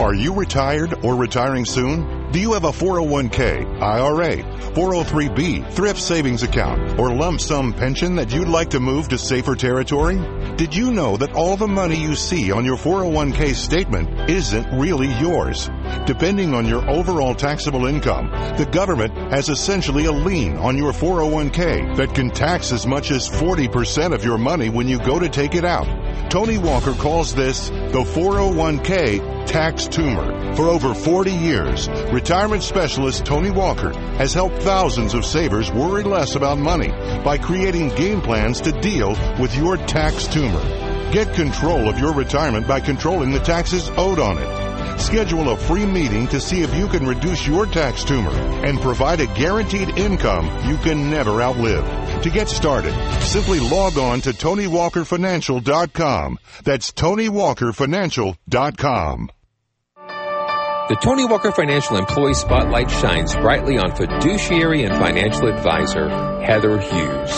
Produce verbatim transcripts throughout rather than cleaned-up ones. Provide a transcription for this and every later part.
Are you retired or retiring soon? Do you have a four oh one k, I R A, four oh three b, thrift savings account, or lump sum pension that you'd like to move to safer territory? Did you know that all the money you see on your four oh one k statement isn't really yours? Depending on your overall taxable income, the government has essentially a lien on your four oh one k that can tax as much as forty percent of your money when you go to take it out. Tony Walker calls this the four oh one k tax tumor. For over forty years, retirement specialist Tony Walker has helped thousands of savers worry less about money by creating game plans to deal with your tax tumor. Get control of your retirement by controlling the taxes owed on it. Schedule a free meeting to see if you can reduce your tax tumor and provide a guaranteed income you can never outlive. To get started, simply log on to Tony Walker Financial dot com. That's Tony Walker Financial dot com. The Tony Walker Financial Employee Spotlight shines brightly on fiduciary and financial advisor Heather Hughes.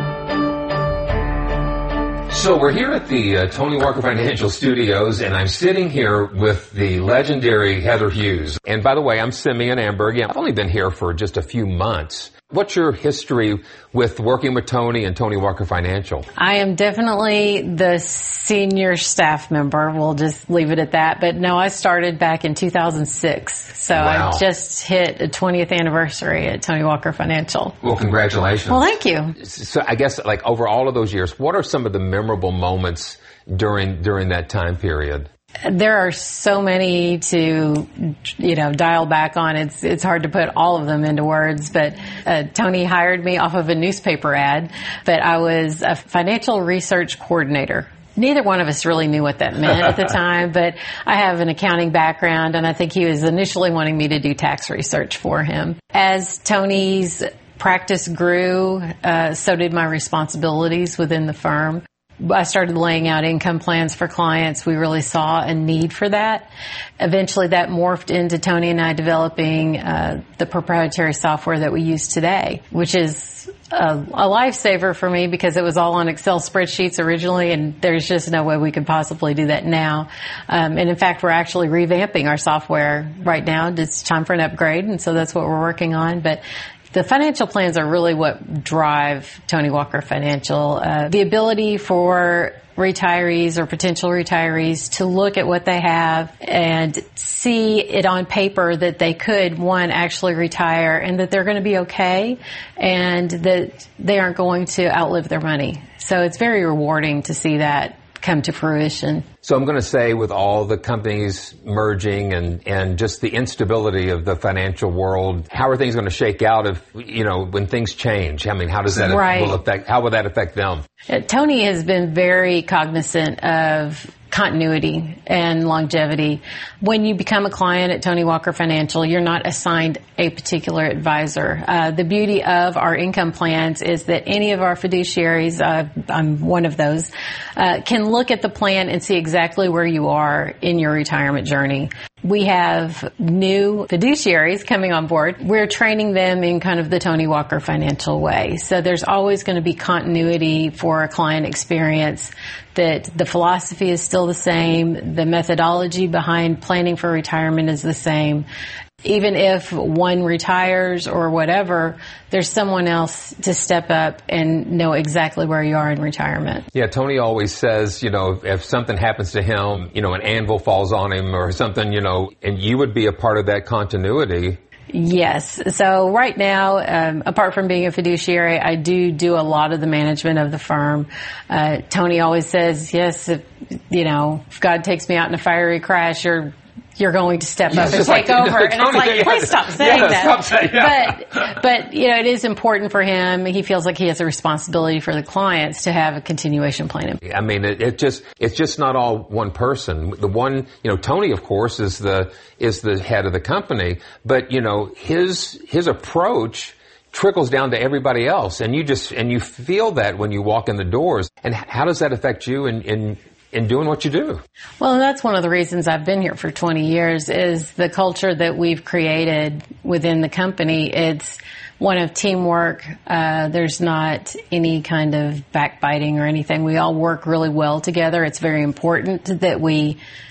So we're here at the uh, Tony Walker Financial Studios, and I'm sitting here with the legendary Heather Hughes. And by the way, I'm Simeon Amberg. I've only been here for just a few months. What's your history with working with Tony and Tony Walker Financial? I am definitely the senior staff member. We'll just leave it at that. But no, I started back in two thousand six. So wow. I just hit a twentieth anniversary at Tony Walker Financial. Well, congratulations. Well, thank you. So I guess like over all of those years, what are some of the memorable moments during during that time period? There are so many to, you know, dial back on. It's it's hard to put all of them into words, but uh, Tony hired me off of a newspaper ad, but I was a financial research coordinator. Neither one of us really knew what that meant at the time, but I have an accounting background, and I think he was initially wanting me to do tax research for him. As Tony's practice grew, uh, so did my responsibilities within the firm. I started laying out income plans for clients. We really saw a need for that. Eventually that morphed into Tony and I developing uh, the proprietary software that we use today, which is a, a lifesaver for me because it was all on Excel spreadsheets originally, and there's just no way we could possibly do that now. Um, and in fact, we're actually revamping our software right now. It's time for an upgrade, and so that's what we're working on. But the financial plans are really what drive Tony Walker Financial. Uh, the ability for retirees or potential retirees to look at what they have and see it on paper that they could, one, actually retire and that they're going to be okay and that they aren't going to outlive their money. So it's very rewarding to see that come to fruition. So I'm going to say with all the companies merging and, and just the instability of the financial world, how are things going to shake out if, you know, when things change? I mean, how does that right. will affect, how will that affect them? Uh, Tony has been very cognizant of continuity and longevity. When you become a client at Tony Walker Financial, you're not assigned a particular advisor. Uh, the beauty of our income plans is that any of our fiduciaries, uh, I'm one of those, uh, can look at the plan and see exactly where you are in your retirement journey. We have new fiduciaries coming on board. We're training them in kind of the Tony Walker Financial way. So there's always going to be continuity for a client experience, that the philosophy is still the same, the methodology behind planning for retirement is the same. Even if one retires or whatever, there's someone else to step up and know exactly where you are in retirement. Yeah, Tony always says, you know, if something happens to him, you know, an anvil falls on him or something, you know, and you would be a part of that continuity. Yes. So right now, um, apart from being a fiduciary, I do do a lot of the management of the firm. Uh, Tony always says, yes, if, you know, if God takes me out in a fiery crash, you're you're going to step yeah, up and like, take over. No, and Tony, it's like, yeah, please stop saying yeah, that. Stop saying, yeah. But, but, you know, it is important for him. He feels like he has a responsibility for the clients to have a continuation plan. I mean, it, it just, it's just not all one person. The one, you know, Tony, of course, is the, is the head of the company, but, you know, his, his approach trickles down to everybody else. And you just, and you feel that when you walk in the doors. And how does that affect you in, in, in doing what you do? Well, that's one of the reasons I've been here for twenty years is the culture that we've created within the company. It's one of teamwork. Uh, there's not any kind of backbiting or anything. We all work really well together. It's very important that we